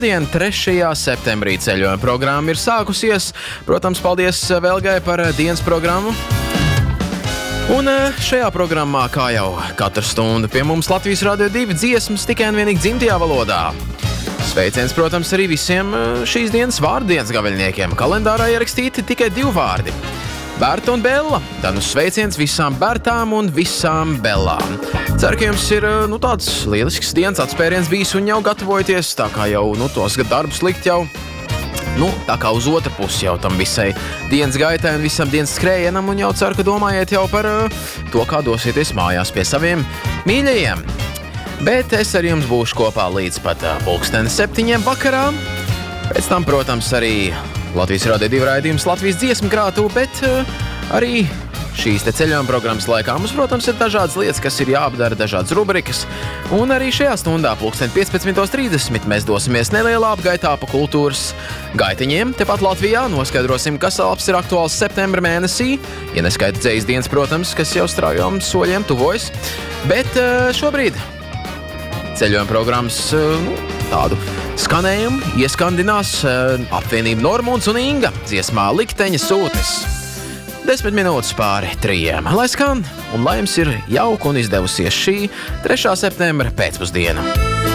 3. septembrī ceļojuma programma ir sākusies. Protams, paldies Velgai par dienas programmu. Un šajā programmā, kā jau katru stundu, pie mums Latvijas Radio 2 dziesmas tikai un vienīgi dzimtajā valodā. Sveiciens, protams, arī visiem šīs dienas vārdienas gaveļniekiem. Kalendārā ierakstīti tikai 2 vārdi – Berta un Bella. Tad sveiciens visām Bertām un visām Bellām. Ceru, ka jums ir tāds lielisks dienas atspēriens bijis un jau gatavojaties, tā kā jau tos darbus likt jau, tā kā uz otru pusi jau tam visai dienas gaitai un visam dienas skrējienam, un jau ceru, ka domājiet jau par to, kā dosieties mājās pie saviem mīļajiem. Bet es ar jums būšu kopā līdz pat 7:00 vakarā. Pēc tam, protams, arī Latvijas Radio 2 raidījums Latvijas dziesmu krātuve, bet arī šīs te ceļojuma programmas laikā mums, protams, ir dažādas lietas, kas ir jāapdara, dažādas rubrikas. Un arī šajā stundā, 15:30, mēs dosimies nelielā apgaitā pa kultūras gaitiņiem. Tepat Latvijā noskaidrosim, kas labs ir aktuāls septembra mēnesī. Ja neskaita dzejas dienas, protams, kas jau straujām soļiem tuvojas. Bet šobrīd ceļojuma programmas tādu skanējumu ieskandinās apvienība Normunds un Inga dziesmā Likteņa sūtnis. 10 minūtes pāri 3. Lai skan, un lai jums ir jauka un izdevusies šī 3. septembra pēcpusdiena.